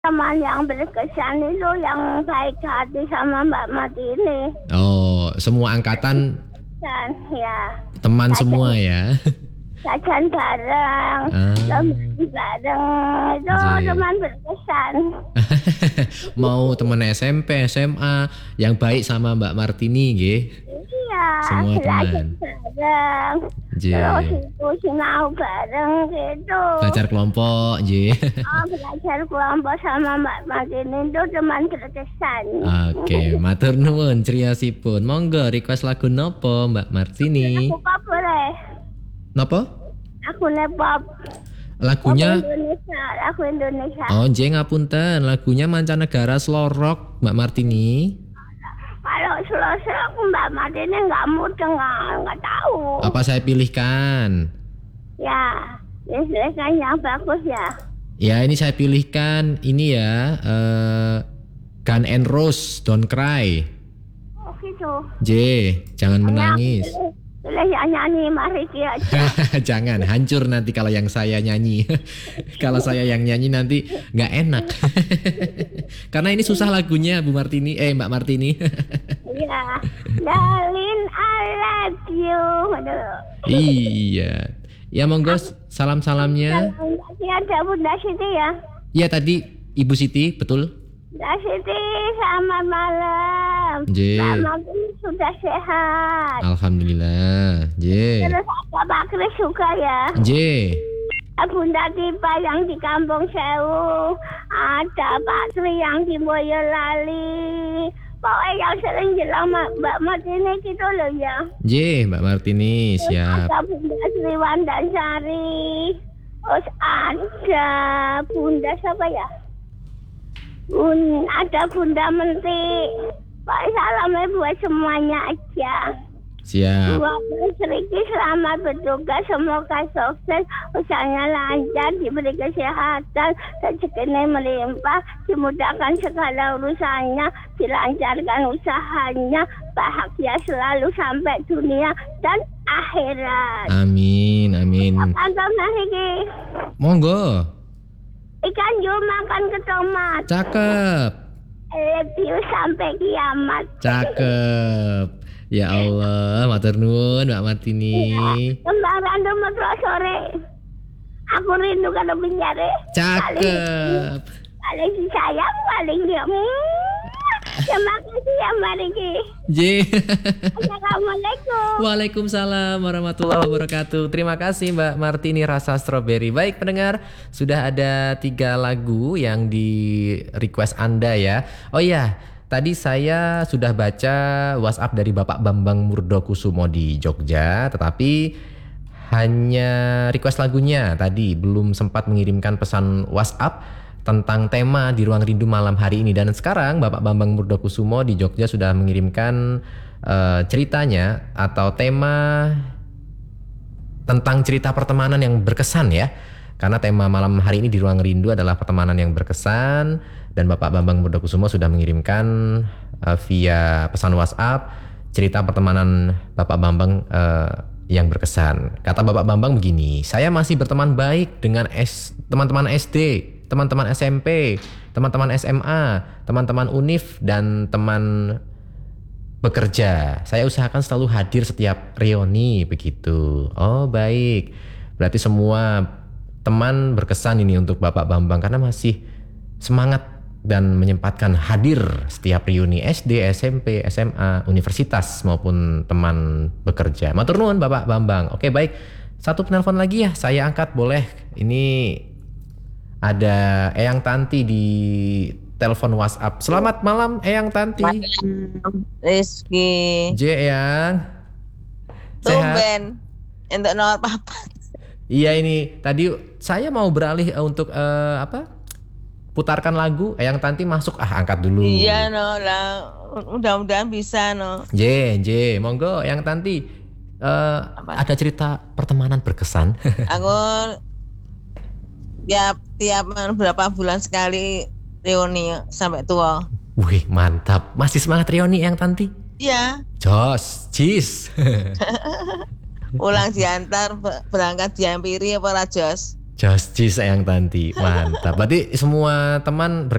teman yang berkesan itu yang baik hati sama Mbak Martini. Oh, semua angkatan Dan ya, teman semua ya. jajan bareng, teman bareng, itu teman berkesan. Mau teman SMP, SMA yang baik sama Mbak Martini nggih. Iya, Semua belajar teman. bareng, Nggih. terus itu sinau bareng gitu. Belajar kelompok nggih. Belajar kelompok sama Mbak Martini itu teman berkesan. Oke, matur nuwun criyosipun. Monggo request lagu nopo Mbak Martini? Aku pop boleh. Nopo? Aku nepop. Lagunya Aku Indonesia. Oh, nggih ngapunten, lagunya mancanegara slow rock Mbak Martini. Kalau selesai aku Mbak Martini nggak mudeng, nggak tahu. Apa saya pilihkan? Ya, kan yang bagus ya. Ya, ini saya pilihkan ini ya, Gun and Roses, Don't Cry. Oh gitu. J, jangan menangis. Boleh ya nyanyi Mariki aja. Jangan, hancur nanti kalau yang saya nyanyi. Kalau saya yang nyanyi nanti nggak enak. Karena ini susah lagunya Bu Martini, Mbak Martini. Iya, darling I love you. Aduh. Iya. Ya monggo salam-salamnya. Tadi ada Bunda Siti ya. Iya tadi Ibu Siti, betul? Bunda Siti, selamat malam. J. Mbak Martini sudah sehat. Alhamdulillah. J. Terus ada Pak Kris juga ya. J. Bunda Tipa yang di Kampung Sewu, ada Pak Tri yang di Boyolali. Pokoknya yang sering bilang Mbak Martini gitu loh ya. J, Mbak Martini, siap. Ada Bunda Sri Wandansari. Terus ada Bunda siapa ya? Ada Bunda Menteri. Pak salamnya buat semuanya aja. Siap. Buat Mas Riki selamat bertugas, semoga sukses, usahanya lancar, diberi kesehatan, rezekinya melimpah, dimudahkan segala urusannya, dilancarkan usahanya, bahagia selalu sampai dunia dan akhirat. Amin, amin. Kantor Mas Riki, Monggo. ikan jul makan ke tomat. Cakep. Love you sampai kiamat. Cakep. Ya Allah, matur nuwun Mbak Martini. Kembaran Mesra sore. Aku rindu kalau penjara. Cakep. Paling sayang, paling dia. Terima kasih ya Mbak Riki. J. Assalamualaikum. Waalaikumsalam warahmatullahi wabarakatuh. Terima kasih Mbak Martini Rasa Strawberry. Baik pendengar, sudah ada 3 lagu yang di request Anda ya. Oh iya, tadi saya sudah baca WhatsApp dari Bapak Bambang Murdokusumo di Jogja, tetapi hanya request lagunya tadi, belum sempat mengirimkan pesan WhatsApp tentang tema di Ruang Rindu malam hari ini. Dan sekarang Bapak Bambang Murdokusumo di Jogja sudah mengirimkan ceritanya atau tema tentang cerita pertemanan yang berkesan ya. Karena tema malam hari ini di Ruang Rindu adalah pertemanan yang berkesan. Dan Bapak Bambang Murdokusumo sudah mengirimkan via pesan WhatsApp cerita pertemanan Bapak Bambang yang berkesan. Kata Bapak Bambang begini, saya masih berteman baik dengan teman-teman SD, teman-teman SMP, teman-teman SMA, teman-teman UNIF, dan teman bekerja. Saya usahakan selalu hadir setiap reuni begitu. Oh baik, berarti semua teman berkesan ini untuk Bapak Bambang karena masih semangat dan menyempatkan hadir setiap reuni SD, SMP, SMA, universitas maupun teman bekerja. Matur nuwun Bapak Bambang. Oke baik, satu penelpon lagi ya, saya angkat boleh. Ini ada Eyang Tanti di telepon WhatsApp. Selamat malam Eyang Tanti. Malam Rizky. J Eyang. Tumben. Untuk nomor papa. Iya ini tadi saya mau beralih untuk putarkan lagu. Eyang Tanti masuk, angkat dulu. Iya no lah. Mudah-mudahan bisa no. J monggo Eyang Tanti. Ada cerita pertemanan berkesan. Aku tiap berapa bulan sekali reuni sampai tua. Wih mantap, masih semangat reuni Eyang Tanti? Iya. Jos, cheese. Pulang diantar, berangkat dihampiri apa Jos? Just sayang Tanti. Mantap. Berarti semua teman